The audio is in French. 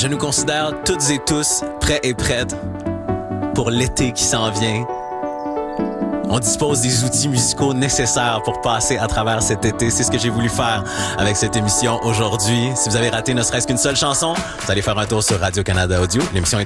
Je nous considère toutes et tous prêts et prêtes pour l'été qui s'en vient. On dispose des outils musicaux nécessaires pour passer à travers cet été. C'est ce que j'ai voulu faire avec cette émission aujourd'hui. Si vous avez raté ne serait-ce qu'une seule chanson, vous allez faire un tour sur Radio-Canada Audio. L'émission est